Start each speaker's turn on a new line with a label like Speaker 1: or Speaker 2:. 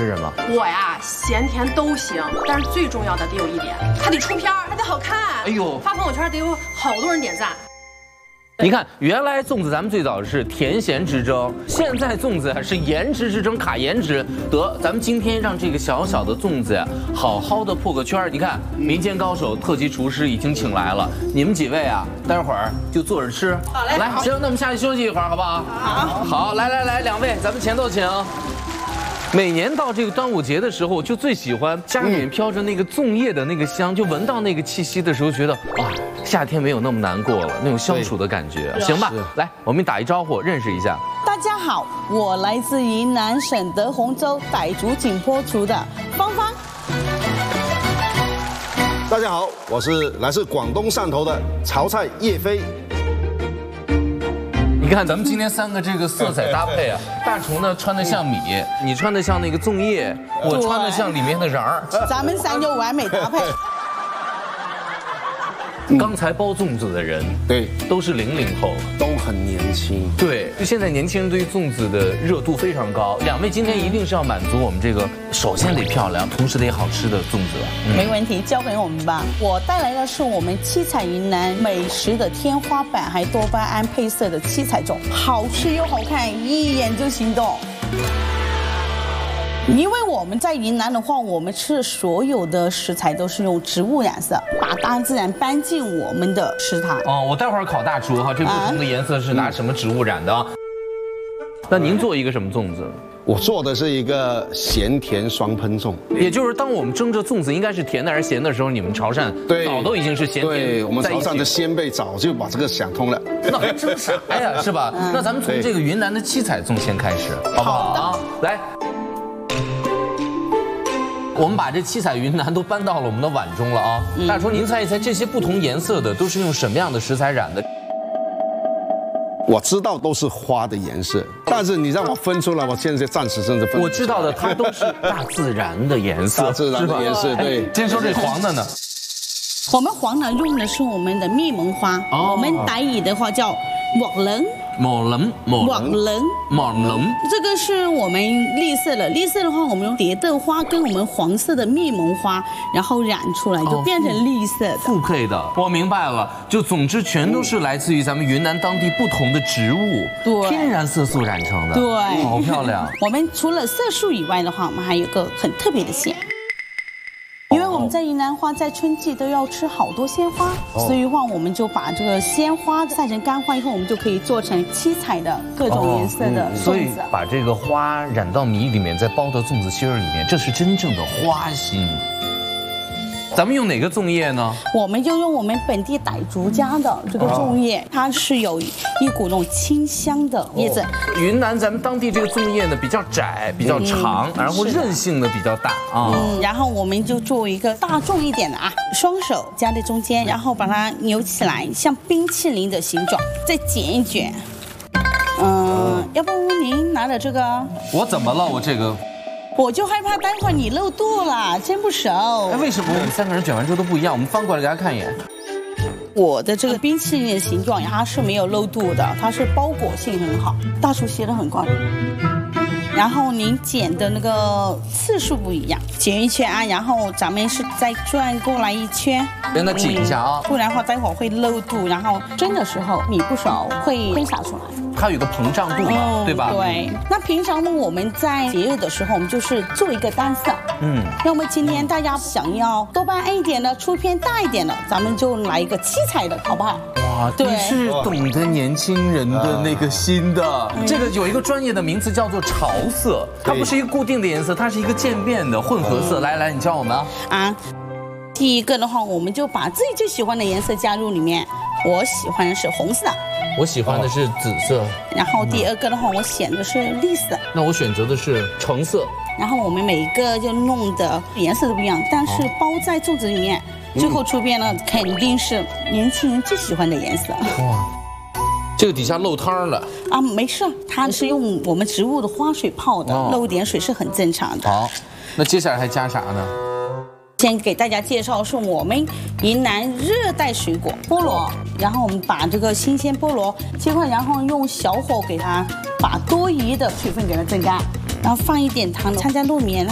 Speaker 1: 的人吗？
Speaker 2: 我呀，咸甜都行，但是最重要的得有一点，还得出片儿，还得好看。
Speaker 1: 哎呦，
Speaker 2: 发朋友圈得有好多人点赞。
Speaker 1: 你看，原来粽子咱们最早是甜咸之争，现在粽子是颜值之争，卡颜值。得，咱们今天让这个小小的粽子呀，好好的破个圈。你看，民间高手、特级厨师已经请来了，你们几位啊，待会儿就坐着吃。
Speaker 2: 好嘞，
Speaker 1: 来，行，那我们下去休息一会儿，好不好？好，好，来，两位，咱们前头请。 每年到这个端午节的时候，就最喜欢家里面飘着那个粽叶的那个香，就闻到那个气息的时候，觉得哇，夏天没有那么难过了，那种相处的感觉。行吧，来，我们打一招呼，认识一下。
Speaker 3: 大家好，我来自云南省德宏州傣族景颇族的芳芳。
Speaker 4: 大家好，我是来自广东汕头的潮菜叶飞。
Speaker 1: 你看，咱们今天三个这个色彩搭配啊，大厨呢穿的像米，你穿的像那个粽叶，我穿的像里面的瓤儿，
Speaker 3: 咱们三个完美搭配。
Speaker 1: 刚才包粽子的人，
Speaker 4: 对，
Speaker 1: 都是00后，
Speaker 4: 都很年轻。
Speaker 1: 对，就现在年轻人对于粽子的热度非常高。两位今天一定是要满足我们这个，首先得漂亮，同时得好吃的粽子了。
Speaker 3: 没问题，交给我们吧。我带来的是我们七彩云南美食的天花板，还多巴胺配色的七彩粽，好吃又好看，一眼就心动。 因为我们在云南的话，我们吃的所有的食材都是用植物染色，把大自然搬进我们的食堂。
Speaker 1: 哦，我待会儿考大厨哈，这不同的颜色是拿什么植物染的啊？那您做一个什么粽子？
Speaker 4: 我做的是一个咸甜双喷粽，
Speaker 1: 也就是当我们蒸着粽子应该是甜的还是咸的时候，你们潮汕早都已经是咸甜。
Speaker 4: 对，我们潮汕的先辈早就把这个想通了。
Speaker 1: 那还真傻呀，是吧？那咱们从这个云南的七彩粽先开始，好不好啊？来。 我们把这七彩云南都搬到了我们的碗中了啊！大厨，您猜一猜，这些不同颜色的都是用什么样的食材染的？
Speaker 4: 我知道都是花的颜色，但是你让我分出来，我现在暂时真的分不出来。
Speaker 1: 我知道的，它都是大自然的颜色，
Speaker 4: 大自然的颜色，对。
Speaker 1: 先说这黄的呢，
Speaker 3: 我们黄的用的是我们的蜜蒙花，我们傣语的话叫莫棱。
Speaker 1: 某棱，
Speaker 3: 这个是我们绿色的。绿色的话，我们用蝶豆花跟我们黄色的蜜蒙花，然后染出来就变成绿色的。
Speaker 1: 复配的，我明白了。就总之全都是来自于咱们云南当地不同的植物，
Speaker 3: 对，
Speaker 1: 天然色素染成的，
Speaker 3: 对，
Speaker 1: 好漂亮。
Speaker 3: 我们除了色素以外的话，我们还有个很特别的馅。 因为我们在云南话，在春季都要吃好多鲜花，所以的话，我们就把这个鲜花晒成干花以后，我们就可以做成七彩的各种颜色的粽子。
Speaker 1: 所以把这个花染到米里面，再包到粽子芯儿里面，这是真正的花心。咱们用哪个粽叶呢？
Speaker 3: 我们就用我们本地傣族家的这个粽叶，它是有一股那种清香的叶子。
Speaker 1: 云南咱们当地这个粽叶呢比较窄、比较长，然后韧性呢比较大啊。
Speaker 3: 然后我们就做一个大众一点的啊，双手夹在中间，然后把它扭起来，像冰淇淋的形状，再卷一卷。要不您拿着这个？
Speaker 1: 我怎么了？我这个。
Speaker 3: 我就害怕待会儿你漏肚了，蒸不熟。
Speaker 1: 哎，为什么我们三个人卷完之后都不一样？我们翻过来给大家看一眼。
Speaker 3: 我的这个冰淇淋的形状，它是没有漏肚的，它是包裹性很好。大厨写得很快。然后您剪的那个次数不一样，剪一圈啊，然后咱们是再转过来一圈，
Speaker 1: 让它紧一下啊，
Speaker 3: 不然的话待会儿会漏肚，然后蒸的时候米不熟会挥洒出来。
Speaker 1: 它有个膨胀度嘛，对吧？
Speaker 3: 对。那平常呢，我们在节日的时候，我们就是做一个单色。那么今天大家想要多巴胺一点的，出片大一点的，咱们就来一个七彩的，好不好？
Speaker 1: 哇，你是懂得年轻人的那个心的。这个有一个专业的名词叫做潮色，它不是一个固定的颜色，它是一个渐变的混合色。来，你教我们啊。
Speaker 3: 第一个的话，我们就把自己最喜欢的颜色加入里面。我喜欢的是红色。
Speaker 1: 我喜欢的是紫色，
Speaker 3: 然后第二个的话，我选的是绿色。
Speaker 1: 那我选择的是橙色。
Speaker 3: 然后我们每一个就弄的颜色都不一样，但是包在粽子里面，最后出边呢肯定是年轻人最喜欢的颜色。哇，
Speaker 1: 这个底下漏汤了
Speaker 3: 啊？没事，它是用我们植物的花水泡的，漏点水是很正常的。
Speaker 1: 好，那接下来还加啥呢？
Speaker 3: 先给大家介绍是我们云南热带水果菠萝，然后我们把这个新鲜菠萝切块，然后用小火给它把多余的水分给它蒸干，然后放一点糖，掺在糯米。